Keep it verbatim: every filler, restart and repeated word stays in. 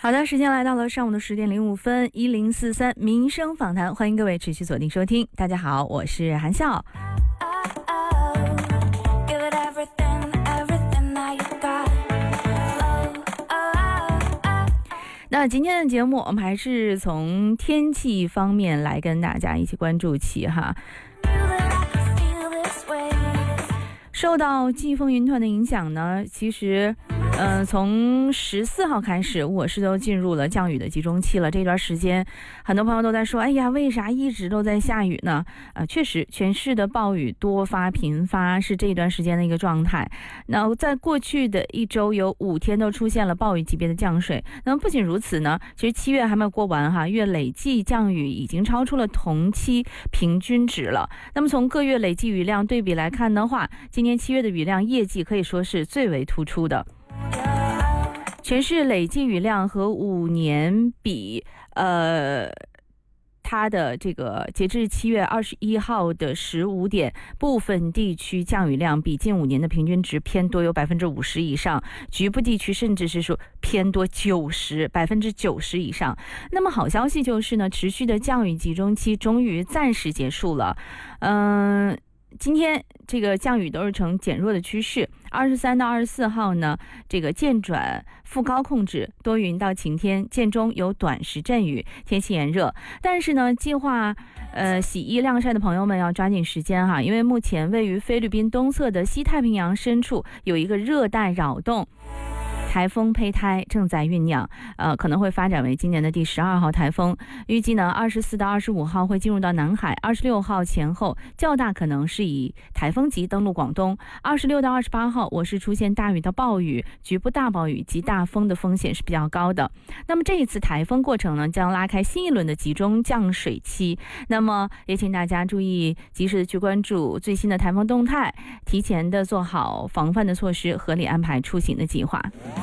好的，时间来到了上午的十点零五分，一零四三民生访谈，欢迎各位持续锁定收听。大家好，我是韩笑。那今天的节目，我们还是从天气方面来跟大家一起关注起哈。受到季风云团的影响呢，其实呃，从十四号开始，我市都进入了降雨的集中期了。这段时间，很多朋友都在说：“哎呀，为啥一直都在下雨呢？”呃，确实，全市的暴雨多发频发是这一段时间的一个状态。那在过去的一周，有五天都出现了暴雨级别的降水。那么不仅如此呢，其实七月还没有过完哈，月累计降雨已经超出了同期平均值了。那么从各月累计雨量对比来看的话，今年七月的雨量业绩可以说是最为突出的。全市累计雨量和五年比，呃，它的这个截至七月二十一号的十五点，部分地区降雨量比近五年的平均值偏多，有百分之五十以上，局部地区甚至是说偏多九十百分之九十以上。那么好消息就是呢，持续的降雨集中期终于暂时结束了，嗯、呃。今天这个降雨都是呈减弱的趋势，二十三到二十四号呢，这个渐转副高控制，多云到晴天，间中有短时阵雨，天气炎热。但是呢，计划呃洗衣晾晒的朋友们要抓紧时间哈，因为目前位于菲律宾东侧的西太平洋深处有一个热带扰动。台风胚胎正在酝酿，呃，可能会发展为今年的第十二号台风。预计呢，二十四到二十五号会进入到南海，二十六号前后较大可能是以台风级登陆广东。二十六到二十八号，我市出现大雨到暴雨，局部大暴雨及大风的风险是比较高的。那么这一次台风过程呢，将拉开新一轮的集中降水期。那么也请大家注意，及时的去关注最新的台风动态，提前的做好防范的措施，合理安排出行的计划。